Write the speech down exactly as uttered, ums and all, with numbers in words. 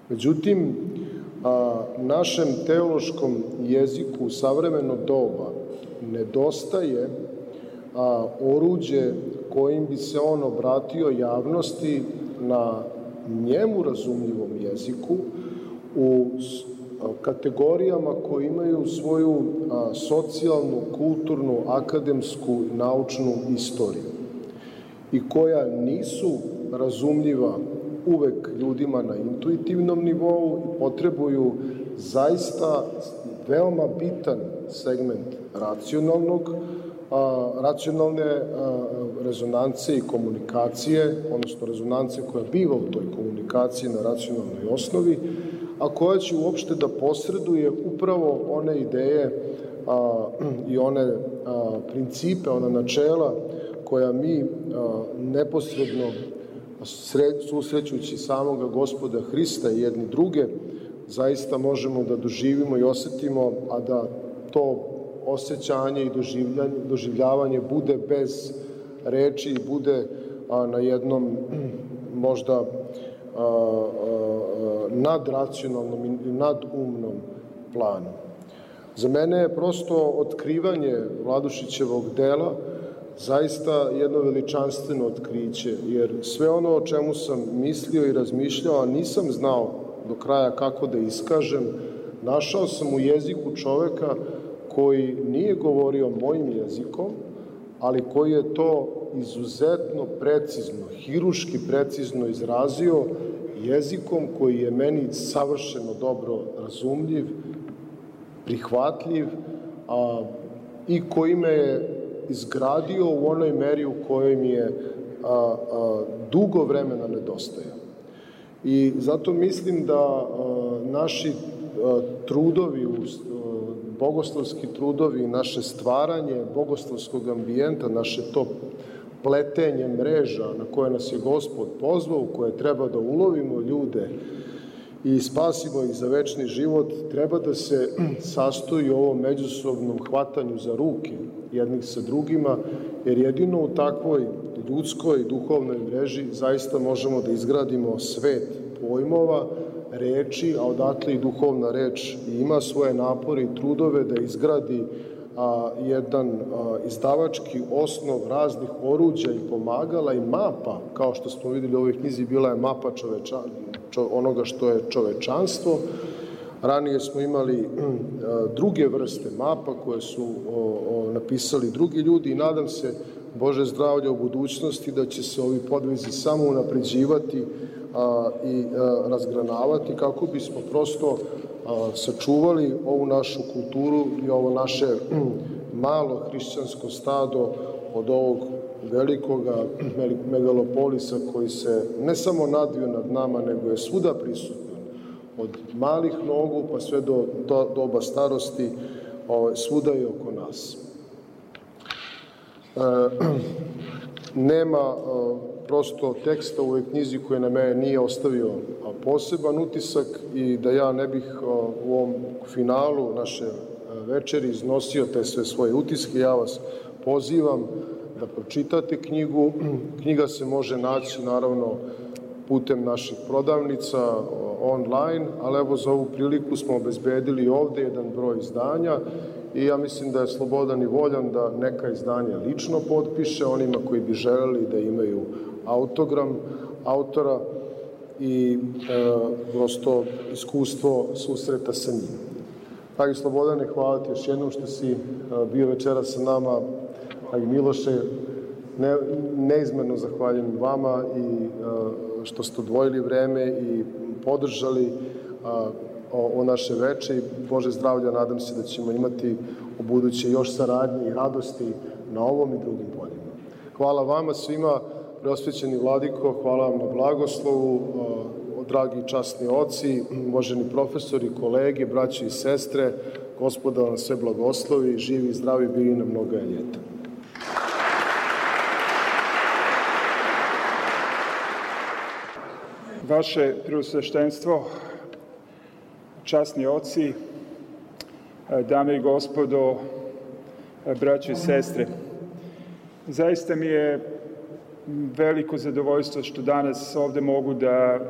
Međutim, a, našem teološkom jeziku u savremeno doba nedostaje a, oruđe kojim bi se on obratio javnosti na njemu razumljivom jeziku u kategorijama koje imaju svoju a, socijalnu, kulturnu, akademsku, naučnu istoriju i koja nisu razumljiva uvek ljudima na intuitivnom nivou i potrebuju zaista veoma bitan segment racionalnog, a, racionalne a, rezonance i komunikacije, odnosno rezonance koja biva u toj komunikaciji na racionalnoj osnovi, a koja će uopšte da posreduje upravo one ideje a, i one a, principe, ona načela koja mi a, neposredno susrećući samoga Gospoda Hrista i jedni druge, zaista možemo da doživimo i osetimo, a da to osjećanje i doživljavanje bude bez reči i bude a, na jednom možda a, a, nadracionalnom i nadumnom planu. Za mene je prosto otkrivanje Vladušićevog dela zaista jedno veličanstveno otkriće, jer sve ono o čemu sam mislio i razmišljao, a nisam znao do kraja kako da iskažem, našao sam u jeziku čoveka koji nije govorio mojim jezikom, ali koji je to izuzetno precizno, hiruški precizno izrazio jezikom koji je meni savršeno dobro razumljiv, prihvatljiv, a, i koji me je izgradio u onoj meri u kojoj mi je a, a, dugo vremena nedostajao. I zato mislim da a, naši a, trudovi, a, bogoslovski trudovi, naše stvaranje bogoslovskog ambijenta, naše to pletenje mreža na koje nas je Gospod pozvao, u koje treba da ulovimo ljude i spasimo ih za večni život, treba da se sastoji u ovom međusobnom hvatanju za ruke jednih sa drugima, jer jedino u takvoj ljudskoj duhovnoj mreži zaista možemo da izgradimo svet pojmova, reči, a odatle i duhovna reč ima svoje napore i trudove da izgradi a, jedan a, izdavački osnov raznih oruđa i pomagala i mapa, kao što smo videli u ovoj knjizi, bila je mapa čoveča, čo, onoga što je čovečanstvo. Ranije smo imali a, druge vrste mapa koje su o, o, napisali drugi ljudi i nadam se, Bože zdravlje, u budućnosti da će se ovi podvizi samo unapređivati a, i a, razgranavati kako bismo prosto a, sačuvali ovu našu kulturu i ovo naše malo hrišćansko stado od ovog velikoga megalopolisa koji se ne samo nadvio nad nama, nego je svuda prisutan. Od malih nogu pa sve do, do doba starosti, o, svuda je oko nas. E, nema e, prosto teksta u ovoj knjizi koji na mene nije ostavio poseban utisak i da ja ne bih e, u ovom finalu naše večeri iznosio te sve svoje utiske. Ja vas pozivam da pročitate knjigu. Knjiga se može naći naravno putem naših prodavnica online, ali evo za ovu priliku smo obezbedili ovde jedan broj izdanja i ja mislim da je slobodan i voljan da neka izdanja lično potpiše onima koji bi želeli da imaju autogram autora i e, prosto iskustvo susreta sa njim. Dragi Slobodane, hvala ti još jednom što si bio večera sa nama. Dragi Miloše, ne, neizmerno zahvaljujem vama i što ste odvojili vreme i podržali o, o naše veče i Bože zdravlja, nadam se da ćemo imati u buduće još saradnje i radosti na ovom i drugim poljima. Hvala vama svima, preosvećeni Vladiko, hvala vam na blagoslovu, dragi i časni oci, uvaženi profesori, kolege, braće i sestre, Gospoda vam sve blagoslovi, živi i zdravi bili na mnoga ljeta. Vaše preosveštenstvo, časni oci, dame i gospodo, braće i sestre, zaista mi je veliko zadovoljstvo što danas ovde mogu da